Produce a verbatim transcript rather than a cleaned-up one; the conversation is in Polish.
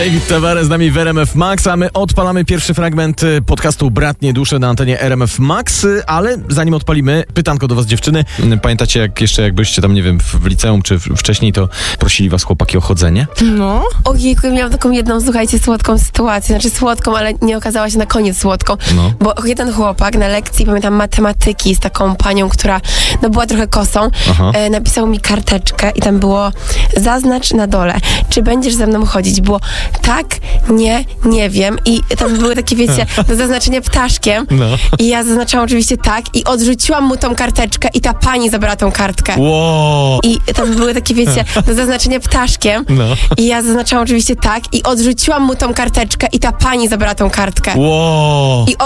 David Tavares z nami w R M F Max, a my odpalamy pierwszy fragment podcastu Bratnie Dusze na antenie R M F Max, ale zanim odpalimy, pytanko do was, dziewczyny. Pamiętacie, jak jeszcze jak byliście tam, nie wiem, w liceum czy wcześniej, to prosili was chłopaki o chodzenie? No. Ojejku, miałam taką jedną, słuchajcie, słodką sytuację, znaczy słodką, ale nie okazała się na koniec słodką, No. bo jeden chłopak na lekcji, pamiętam, matematyki z taką panią, która no była trochę kosą, e, napisał mi karteczkę i tam było: zaznacz na dole, czy będziesz ze mną chodzić. Było tak, nie, nie wiem, i tam były takie, wiecie, do zaznaczenia ptaszkiem, No. i ja zaznaczałam oczywiście tak i odrzuciłam mu tą karteczkę i ta pani zabrała tą kartkę. Wow. I tam były takie, wiecie, do zaznaczenia ptaszkiem. No. I ja zaznaczałam oczywiście tak i odrzuciłam mu tą karteczkę i ta pani zabrała tą kartkę. Wow. I